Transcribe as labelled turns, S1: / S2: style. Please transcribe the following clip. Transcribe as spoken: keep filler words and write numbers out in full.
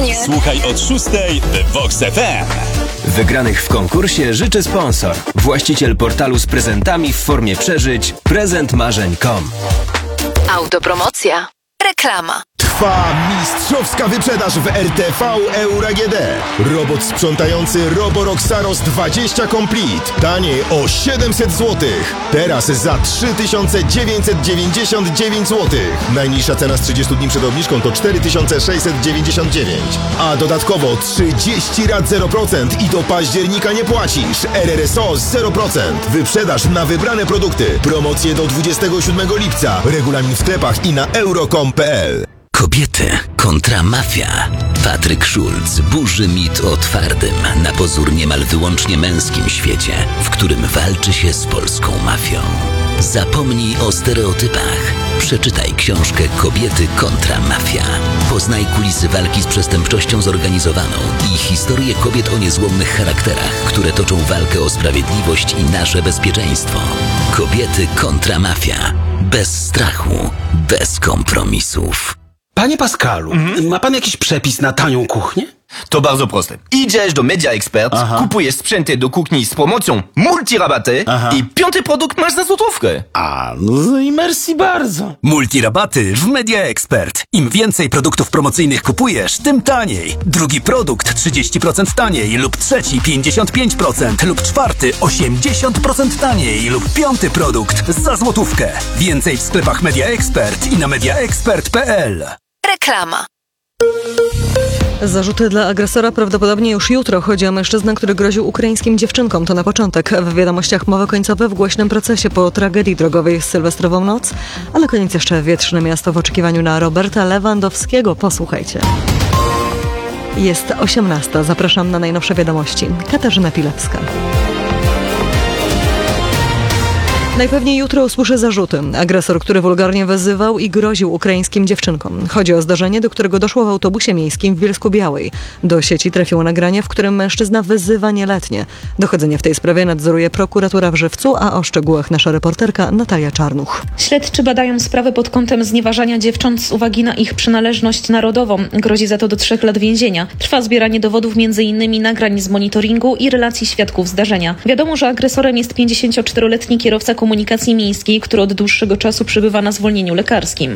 S1: Codziennie.
S2: Słuchaj od szóstej w Vox F M.
S3: Wygranych w konkursie życzy sponsor. Właściciel portalu z prezentami w formie przeżyć prezent marzeń kropka com.
S1: Autopromocja. Reklama.
S4: Trwa mistrzowska wyprzedaż w R T V Euro A G D. Robot sprzątający Roborock Saros dwadzieścia Complete. Taniej o siedemset złotych. Teraz za trzy tysiące dziewięćset dziewięćdziesiąt dziewięć złotych. Najniższa cena z trzydziestu dni przed obniżką to cztery tysiące sześćset dziewięćdziesiąt dziewięć. A dodatkowo trzydzieści rat zero procent i do października nie płacisz. R R S O zero procent. Wyprzedaż na wybrane produkty. Promocje do dwudziestego siódmego lipca. Regulamin w sklepach i na euro kropka com kropka p l.
S5: Kobiety kontra mafia. Patryk Schulz burzy mit o twardym, na pozór niemal wyłącznie męskim świecie, w którym walczy się z polską mafią. Zapomnij o stereotypach. Przeczytaj książkę Kobiety kontra mafia. Poznaj kulisy walki z przestępczością zorganizowaną i historię kobiet o niezłomnych charakterach, które toczą walkę o sprawiedliwość i nasze bezpieczeństwo. Kobiety kontra mafia. Bez strachu, bez kompromisów.
S6: Panie Pascalu, mhm. ma pan jakiś przepis na tanią kuchnię?
S7: To bardzo proste. Idziesz do Media Expert, Aha. kupujesz sprzęty do kuchni z promocją multirabaty Aha. i piąty produkt masz za złotówkę.
S6: A, no i merci bardzo.
S2: Multirabaty w Media Expert. Im więcej produktów promocyjnych kupujesz, tym taniej. Drugi produkt trzydzieści procent taniej lub trzeci pięćdziesiąt pięć procent lub czwarty osiemdziesiąt procent taniej lub piąty produkt za złotówkę. Więcej w sklepach Media Expert i na media expert kropka p l.
S1: Reklama.
S8: Zarzuty dla agresora prawdopodobnie już jutro. Chodzi o mężczyznę, który groził ukraińskim dziewczynkom. To na początek. W wiadomościach mowy końcowe w głośnym procesie po tragedii drogowej w sylwestrową noc. Ale koniec jeszcze wietrzne miasto w oczekiwaniu na Roberta Lewandowskiego. Posłuchajcie. Jest osiemnasta. Zapraszam na najnowsze wiadomości. Katarzyna Pilewska. Najpewniej jutro usłyszę zarzuty. Agresor, który wulgarnie wyzywał i groził ukraińskim dziewczynkom. Chodzi o zdarzenie, do którego doszło w autobusie miejskim w Bielsku-Białej. Do sieci trafiło nagranie, w którym mężczyzna wyzywa nieletnie. Dochodzenie w tej sprawie nadzoruje prokuratura w Żywcu, a o szczegółach nasza reporterka Natalia Czarnuch.
S9: Śledczy badają sprawę pod kątem znieważania dziewcząt z uwagi na ich przynależność narodową. Grozi za to do trzech lat więzienia. Trwa zbieranie dowodów między innymi nagrań z monitoringu i relacji świadków zdarzenia. Wiadomo, że agresorem jest pięćdziesięcioczteroletni kierowca komunikacji miejskiej, który od dłuższego czasu przebywa na zwolnieniu lekarskim.